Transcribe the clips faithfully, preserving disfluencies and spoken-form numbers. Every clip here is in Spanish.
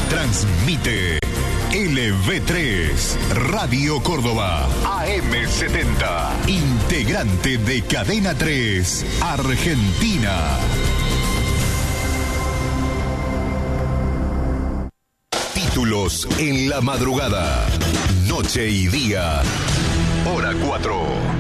Transmite L V tres, Radio Córdoba, A M setenta, integrante de Cadena tres, Argentina. Títulos en la madrugada, noche y día, hora cuatro.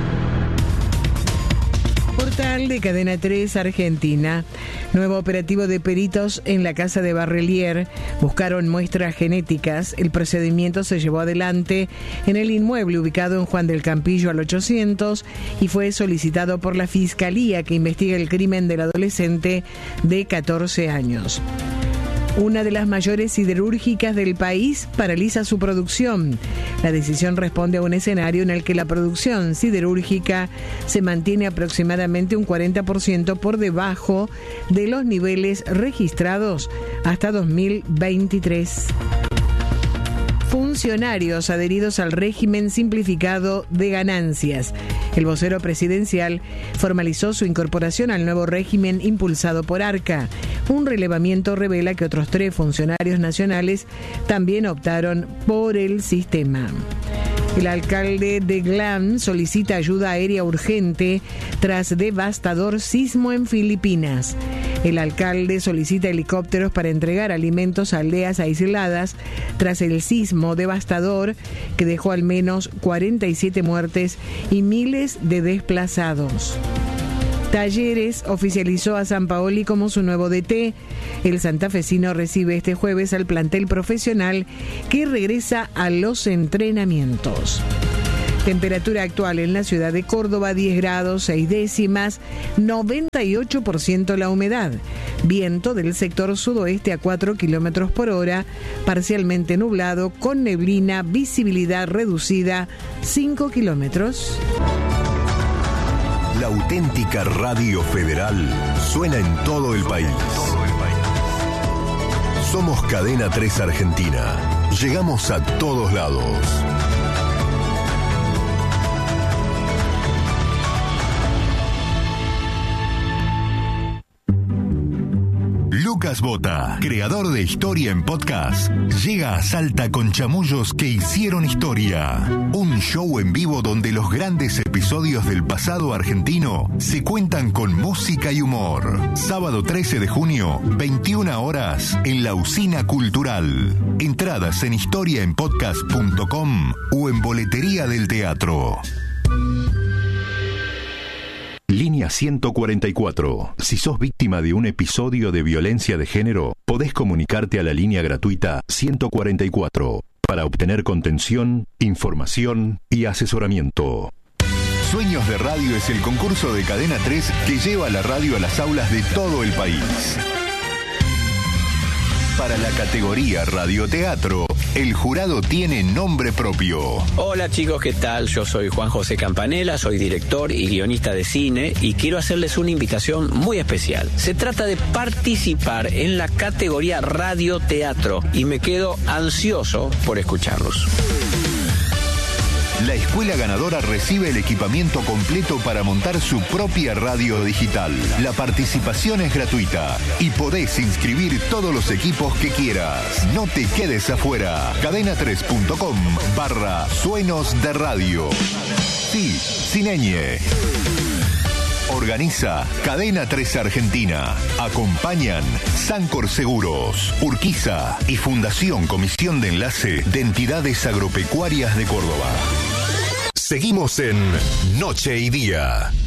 Portal de Cadena tres Argentina. Nuevo operativo de peritos en la casa de Barrelier. Buscaron muestras genéticas. El procedimiento se llevó adelante en el inmueble ubicado en Juan del Campillo al ochocientos y fue solicitado por la Fiscalía que investiga el crimen del adolescente de catorce años. Una de las mayores siderúrgicas del país paraliza su producción. La decisión responde a un escenario en el que la producción siderúrgica se mantiene aproximadamente un cuarenta por ciento por debajo de los niveles registrados hasta dos mil veintitrés. Funcionarios adheridos al régimen simplificado de ganancias. El vocero presidencial formalizó su incorporación al nuevo régimen impulsado por Arca. Un relevamiento revela que otros tres funcionarios nacionales también optaron por el sistema. El alcalde de Glam solicita ayuda aérea urgente tras devastador sismo en Filipinas. El alcalde solicita helicópteros para entregar alimentos a aldeas aisladas tras el sismo devastador que dejó al menos cuarenta y siete muertes y miles de desplazados. Talleres oficializó a Sampaoli como su nuevo D T. El santafesino recibe este jueves al plantel profesional que regresa a los entrenamientos. Temperatura actual en la ciudad de Córdoba, diez grados, seis décimas, noventa y ocho por ciento la humedad. Viento del sector sudoeste a cuatro kilómetros por hora, parcialmente nublado, con neblina, visibilidad reducida, cinco kilómetros. La auténtica Radio Federal suena en todo el país. Somos Cadena tres Argentina. Llegamos a todos lados. Lucas Bota, creador de Historia en Podcast, llega a Salta con chamullos que hicieron historia. Un show en vivo donde los grandes episodios del pasado argentino se cuentan con música y humor. Sábado trece de junio, veintiuna horas, en la Usina Cultural. Entradas en historia en podcast punto com o en Boletería del Teatro. Línea ciento cuarenta y cuatro. Si sos víctima de un episodio de violencia de género, podés comunicarte a la línea gratuita ciento cuarenta y cuatro para obtener contención, información y asesoramiento. Sueños de Radio es el concurso de Cadena tres que lleva la radio a las aulas de todo el país. Para la categoría radioteatro, el jurado tiene nombre propio. Hola chicos, ¿qué tal? Yo soy Juan José Campanella, soy director y guionista de cine y quiero hacerles una invitación muy especial. Se trata de participar en la categoría radioteatro y me quedo ansioso por escucharlos. La escuela ganadora recibe el equipamiento completo para montar su propia radio digital. La participación es gratuita y podés inscribir todos los equipos que quieras. No te quedes afuera. cadena tres punto com barra suenos de radio. Sí, sin ñ. Organiza Cadena tres Argentina. Acompañan Sancor Seguros, Urquiza y Fundación Comisión de Enlace de Entidades Agropecuarias de Córdoba. Seguimos en Noche y Día.